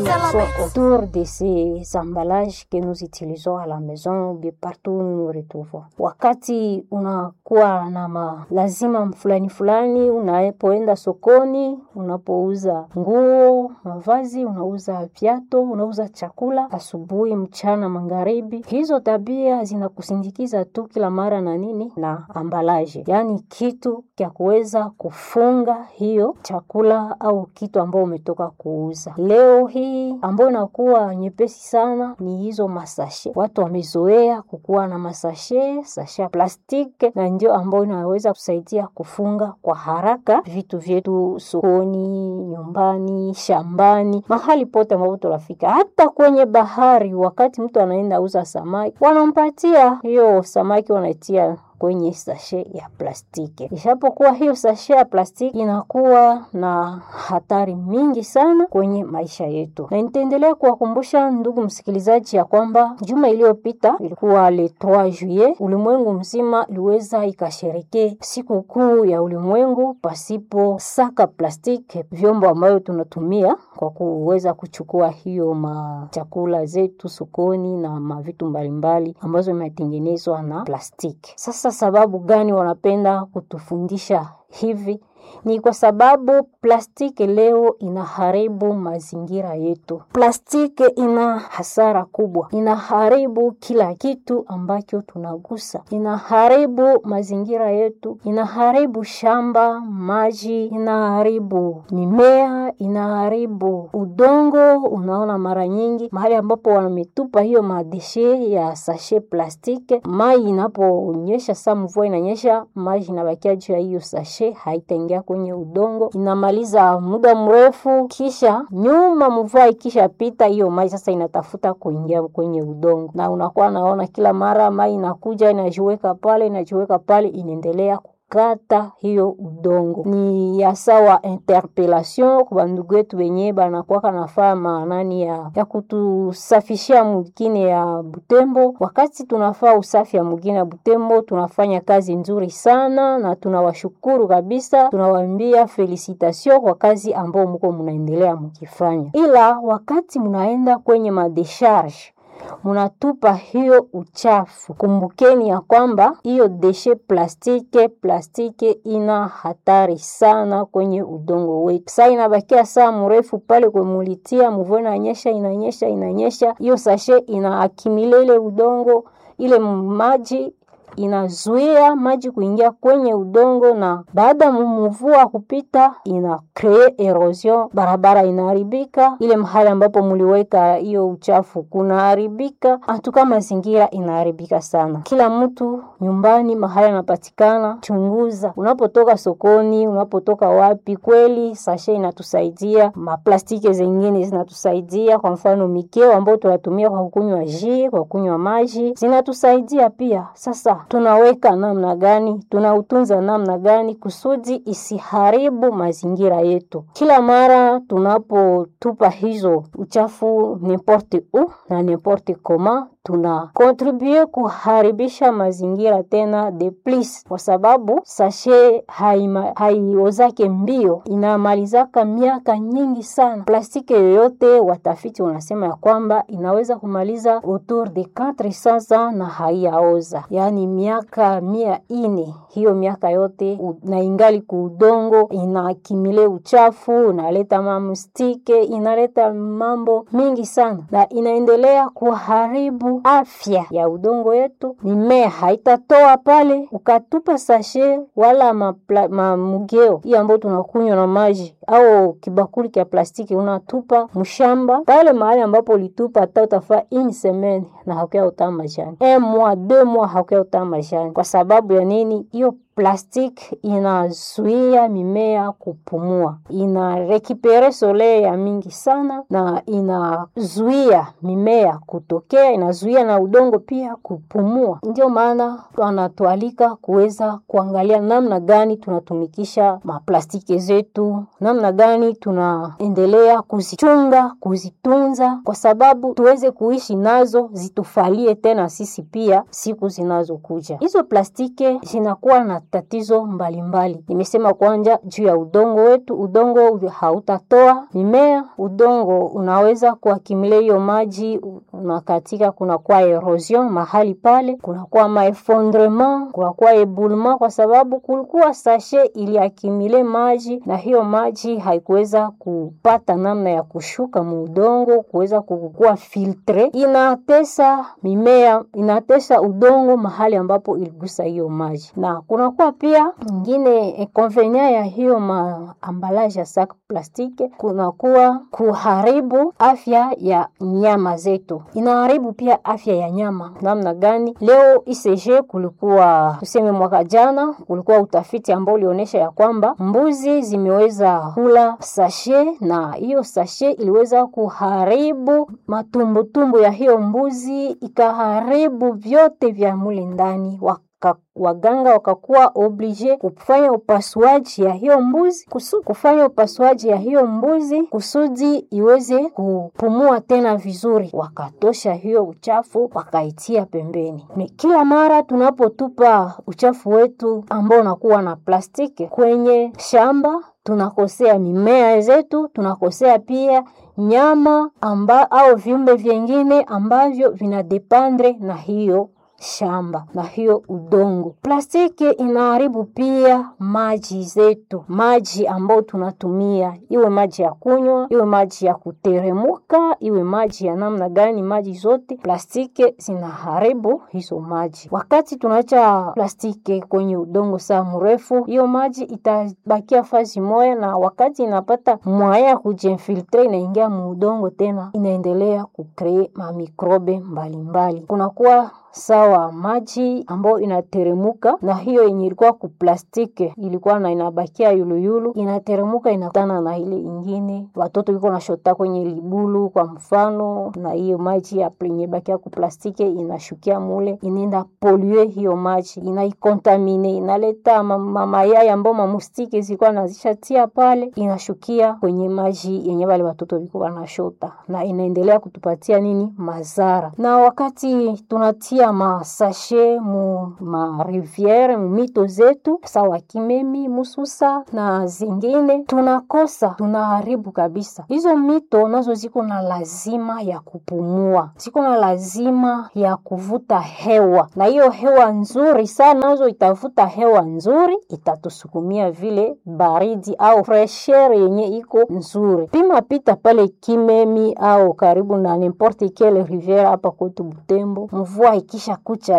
sont autour de ces emballages que nous utilisons à la maison ou bien partout où nous nous retrouvons. Wakati unakuwa na lazima fulani fulani, unapoenda sokoni, unapouza nguo, mavazi, unauza viatu, unauza chakula, asubuhi, mchana, magharibi. Hizo tabia zinakusindikiza tu kila mara na nini? Na ambalaje. Yaani kitu kia kuweza kufunga hiyo chakula au kitu ambao umetoka kuuza. Leo hii ambayo inakuwa nyepesi sana ni hizo masashe. Watu wamezoea kukuwa na masashe, sashe ya plastiki, na ndio ambayo inaweza kusaidia kufunga kwa haraka vitu vyetu sokoni, nyumbani, shambani, mahali pote ambapo tunafika. Hata kwenye bahari wakati mtu anaenda uza samaki, wanampatia hiyo samaki wanaitia kwenye sashe ya plastiki. Ishapokuwa hiyo sashe ya plastiki inakuwa na hatari mingi sana kwenye maisha yetu. Na nitaendelea kuwakumbusha ndugu msikilizaji ya kwamba juma iliyopita ilikuwa le 3 juillet, ulimwengu mzima liweza ikasherehekea siku kuu ya ulimwengu pasipo saka plastiki, vyombo ambayo tunatumia kwa kuweza kuchukua hiyo chakula zetu sokoni na mavitu mbalimbali ambazo imetengenezwa na plastiki. Sasa sababu gani wanapenda kutufundisha hivi? Ni kwa sababu plastiki leo inaharibu mazingira yetu. Plastiki ina hasara kubwa. Inaharibu kila kitu ambacho tunagusa. Inaharibu mazingira yetu. Inaharibu shamba, maji, inaharibu mimea, inaharibu udongo. Unaona mara nyingi mahali ambapo wametupa hiyo madeshe ya sashe plastiki, maji inaponyesha, saa mvua inanyesha, maji inabakia juu ya hiyo sashe, haitaingia kwenye udongo, inamaliza muda mrefu, kisha nyuma mvua ikisha pita, hiyo maji sasa inatafuta kuingia kwenye udongo, na unakuwa naona kila mara maji inakuja inajiweka pale inaendelea kata hiyo udongo. Ni ya sawa interpellation kwa ndugu wetu wenye banakuwa nafaa maanani ya kutusafishia mugine ya Butembo. Wakati tunafaa usafi ya mugine ya Butembo, tunafanya kazi nzuri sana na tunawashukuru kabisa. Tunawaambia felicitation kwa kazi ambao mko mnaendelea mkifanya. Ila wakati mnaenda kwenye madecharge, munatupa hiyo uchafu, kumbukeni ya kwamba hiyo deshe plastiki ina hatari sana kwenye udongo wetu. Sasa inabakia saa mrefu pale kumulitia, mvua inanyesha, hiyo sashe inaakimilele udongo, ile maji inazuia maji kuingia kwenye udongo, na baada mvua kupita ina cree erosion, barabara inaharibika, ile mahali ambapo muliweka hiyo uchafu kunaharibika, atuka mazingira inaharibika sana. Kila mtu nyumbani mahali anapatikana, chunguza unapotoka sokoni, unapotoka wapi. Kweli sashe inatusaidia, maplastiki zingine zinatusaidia, kwa mfano mikeo ambayo tunatumia kwa kunywa jus, kwa kunywa maji, zinatusaidia pia. Sasa tunaweka namna gani, tunautunza namna gani kusudi isiharibu mazingira yetu? Kila mara tunapotupa hizo uchafu n'importe où na n'importe comment, tuna contribue kuharibisha mazingira tena de plus, kwa sababu sashe haiozake mbio, inamalizaka miaka nyingi sana. Plastiki yoyote watafiti wanasema ya kwamba inaweza kumaliza autour de 400 ans na haiyaoza, yani miaka 400. Hiyo miaka yote na ingali kuudongo, inakimile uchafu, inaleta mamustike, inaleta mambo mingi sana, na inaendelea kuharibu afya ya udongo yetu. Mimea haitatoa pale, ukatupa sashe wala mugeo hii ambayo tunakunywa na maji au kibakuli kia plastiki, unatupa mshamba pale mahali ambapo ulitupa, hata utafaa une semaine na hakuya utama majani, 1 mois 2 mois hakuya utama majani. Kwa sababu ya nini? Hiyo plastiki inazuia mimea kupumua, ina rekipere soleil ya mingi sana, na inazuia mimea kutokea, inazuia na udongo pia kupumua. Ndio maana wanatualika kuweza kuangalia namna gani tunatumikisha maplastiki zetu, namna gani tunaendelea kuzichunga, kuzitunza, kwa sababu tuweze kuishi nazo, zitufalie tena sisi pia siku zinazokuja. Hizo plastiki zinakuwa na matatizo mbalimbali. Nimesema kwanja juu ya udongo wetu, udongo hautatoa mimea, udongo unaweza kuakimile hiyo maji na katika kunakuwa erosion mahali pale, kunakuwa maeffondrement, kunakuwa éboulement kwa sababu kulikuwa sashe iliakimile maji na hiyo maji haikuweza kupata namna ya kushuka muudongo kuweza kukua filtre, inatesa mimea, inatesa udongo mahali ambapo iligusa hiyo maji. Na kunakuwa pia nyingine inconvénient ya hiyo maambalage ya sac plastiki, kunakuwa kuharibu afya ya nyama zetu. Inaharibu pia afya ya nyama. Namna gani? Leo ICG kulikuwa tuseme mwaka jana kulikuwa utafiti ambao ulionyesha ya kwamba mbuzi zimeweza kula sashe na hiyo sashe iliweza kuharibu matumbutumbu ya hiyo mbuzi, ikaharibu vyote vya mule ndani. Waganga wakakuwa oblige kufanya upasuaji ya hiyo mbuzi, kusudi iweze kupumua tena vizuri. Wakatosha hiyo uchafu wakaitia pembeni. Ni kila mara tunapotupa uchafu wetu ambao unakuwa na plastiki kwenye shamba, tunakosea mimea zetu, tunakosea pia nyama au viumbe vingine ambavyo vinadependre na hiyo shamba na hiyo udongo. Plastiki inaharibu pia maji zetu, maji ambao tunatumia, iwe maji ya kunywa, iwe maji ya kuteremuka, iwe maji ya namna gani, maji zote plastiki zinaharibu hizo maji. Wakati tunaacha plastiki kwenye udongo saa mrefu, hiyo maji itabakia fasi moja, na wakati inapata mwaya kujinfiltre inaingia mu udongo tena inaendelea kucree mamikrobe mbalimbali. Kunakuwa sawa maji ambao inateremuka, na hiyo yenye ilikuwa kuplastiki ilikuwa na inabakia yuluyulu, inateremuka inakutana na ile ingine, watoto wiko na shota kwenye libulu kwa mfano, na hiyo maji ya plenye bakia kuplastiki inashukia mule, inaenda polue hiyo maji, inaikontamine, inaleta mayai ambao mamustiki zilikuwa nazishatia pale, inashukia kwenye maji yenye wale watoto wiko wanashota, na inaendelea kutupatia nini? Mazara. Na wakati tunatia masashe ma riviere mito zetu sawa Kimemi, Mususa na zingine, tunaharibu kabisa hizo mito. Nazo ziko na lazima ya kupumua, ziko na lazima ya kuvuta hewa, na hiyo hewa nzuri sana nazo itavuta hewa nzuri, itatusukumia vile baridi au fresher yenye iko nzuri. Pima pita pale Kimemi au karibu na n'importe quelle rivière hapa kwetu Butembo, mvua ikisha kucha